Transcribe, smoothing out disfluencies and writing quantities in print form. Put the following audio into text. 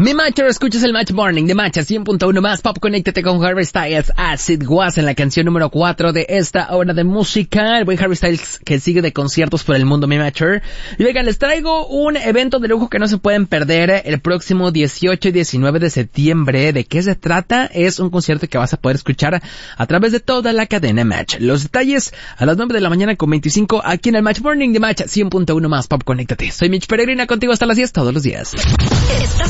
Mi macho, escuchas el Match Morning de Match 100.1 más Pop. Conéctate con Harry Styles, As It Was, en la canción número 4 de esta hora de música. El buen Harry Styles que sigue de conciertos por el mundo, mi matcher. Y venga, les traigo un evento de lujo que no se pueden perder el próximo 18 y 19 de septiembre. ¿De qué se trata? Es un concierto que vas a poder escuchar a través de toda la cadena Match. Los detalles a las 9 de la mañana con 25 aquí en el Match Morning de Match 100.1 más Pop. Conéctate. Soy Mitch Peregrina, contigo hasta las 10 todos los días.